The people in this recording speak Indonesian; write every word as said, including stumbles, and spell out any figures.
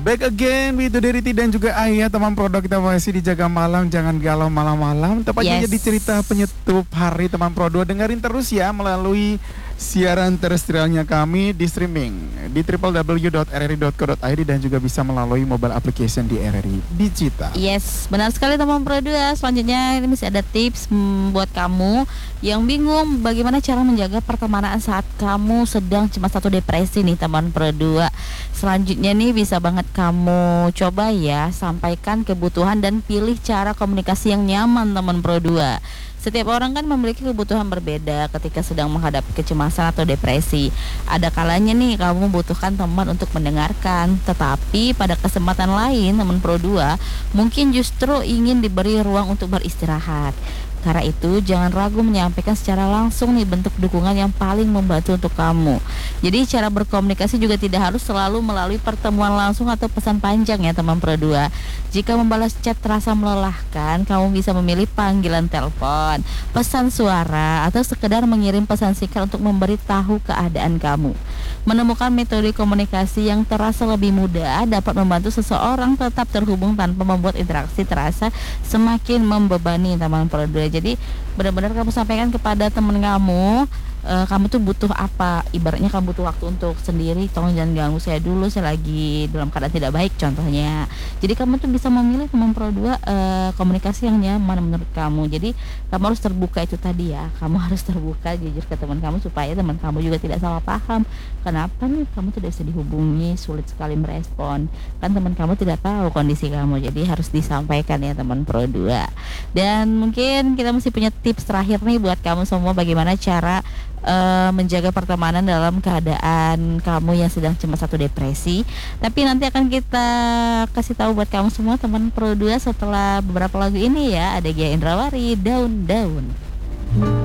Back again with Duderiti dan juga Ayah, teman produk kita masih dijaga malam, jangan galau malam-malam. Tepatnya Yes. jadi cerita penyetup hari teman produk. Dengerin terus ya melalui siaran terestrialnya kami di streaming di w w w dot r r i dot co dot i d dan juga bisa melalui mobile application di R R I Digital. Yes, benar sekali teman produk. Selanjutnya ini masih ada tips hmm, buat kamu yang bingung bagaimana cara menjaga pertemanan saat kamu sedang cemas atau depresi nih teman produk. Selanjutnya nih bisa banget kamu coba ya, sampaikan kebutuhan dan pilih cara komunikasi yang nyaman teman produk. Setiap orang kan memiliki kebutuhan berbeda ketika sedang menghadapi kecemasan atau depresi. Ada kalanya nih kamu membutuhkan teman untuk mendengarkan, tetapi pada kesempatan lain teman Pro dua mungkin justru ingin diberi ruang untuk beristirahat. Karena itu jangan ragu menyampaikan secara langsung nih bentuk dukungan yang paling membantu untuk kamu. Jadi cara berkomunikasi juga tidak harus selalu melalui pertemuan langsung atau pesan panjang ya teman Pro dua. Jika membalas chat terasa melelahkan, kamu bisa memilih panggilan telepon, pesan suara, atau sekedar mengirim pesan singkat untuk memberitahu keadaan kamu. Menemukan metode komunikasi yang terasa lebih mudah dapat membantu seseorang tetap terhubung tanpa membuat interaksi terasa semakin membebani teman Pro dua. Jadi benar-benar kamu sampaikan kepada teman kamu, uh, kamu tuh butuh apa. Ibaratnya kamu butuh waktu untuk sendiri, tolong jangan ganggu saya dulu, saya lagi dalam keadaan tidak baik contohnya. Jadi kamu tuh bisa memilih teman Pro dua uh, komunikasi yang nyaman menurut kamu. Jadi kamu harus terbuka itu tadi ya. Kamu harus terbuka jujur ke teman kamu supaya teman kamu juga tidak salah paham. Kenapa nih kamu tidak bisa dihubungi, sulit sekali merespon. Kan teman kamu tidak tahu kondisi kamu. Jadi harus disampaikan ya teman Pro dua. Dan mungkin kita mesti punya tips terakhir nih buat kamu semua bagaimana cara uh, menjaga pertemanan dalam keadaan kamu yang sedang cemas atau depresi. Tapi nanti akan kita kasih tahu buat kamu semua teman Pro dua setelah beberapa lagu ini ya. Ada Gia Indrawari, Daun Daun.